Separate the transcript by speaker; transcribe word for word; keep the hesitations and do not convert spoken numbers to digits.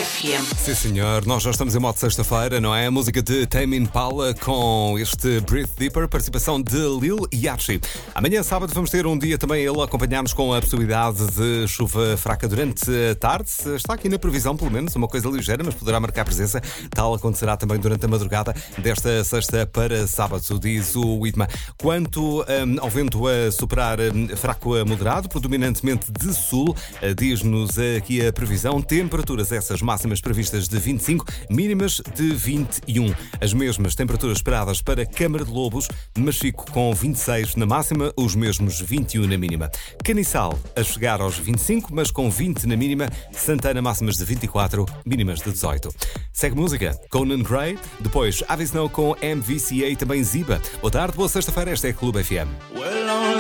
Speaker 1: F M.
Speaker 2: Sim, senhor, nós já estamos em modo sexta-feira, não é? A música de Tame Impala com este Breathe Deeper, participação de Lil Yachty. Amanhã, sábado, vamos ter um dia também ele a acompanhar-nos com a possibilidade de chuva fraca durante a tarde. Está aqui na previsão, pelo menos, uma coisa ligeira, mas poderá marcar presença. Tal acontecerá também durante a madrugada desta sexta para sábado, diz o ITMA. Quanto um, ao vento a superar um, fraco a moderado, predominantemente de sul, uh, diz-nos aqui a previsão, temperaturas essas máximas previstas de vinte e cinco, mínimas de vinte e um. As mesmas temperaturas esperadas para Câmara de Lobos, Machico com vinte e seis na máxima, os mesmos vinte e um na mínima. Caniçal a chegar aos vinte e cinco, mas com vinte na mínima. Santana máximas de vinte e quatro, mínimas de dezoito. Segue música, Conan Gray, depois Avi Snow com M V C A e também Ziba. Boa tarde, boa sexta-feira, esta é a Clube F M.